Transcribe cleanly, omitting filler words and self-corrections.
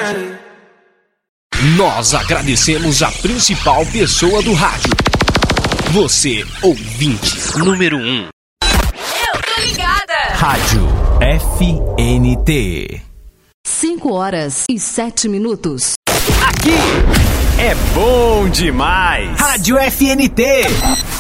Nós agradecemos a principal pessoa do rádio. Você, ouvinte número 1. Eu tô ligada. Rádio FNT. 5h07. Aqui é bom demais. Rádio FNT.